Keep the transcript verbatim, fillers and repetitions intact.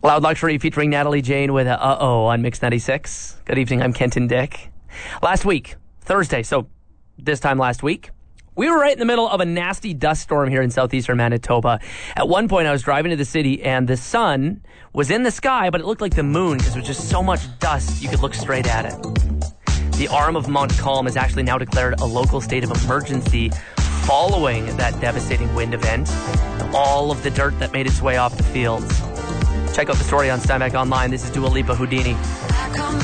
Loud Luxury featuring Natalie Jane with uh, Uh-Oh on Mix ninety-six. Good evening, I'm Kenton Dick. Last week, Thursday, so this time last week, we were right in the middle of a nasty dust storm here in southeastern Manitoba. At one point, I was driving to the city, and the sun was in the sky, but it looked like the moon because there was just so much dust you could look straight at it. The arm of Montcalm has actually now declared a local state of emergency following that devastating wind event. All of the dirt that made its way off the fields. Check out the story on Steinbeck Online. This is Dua Lipa Houdini. I come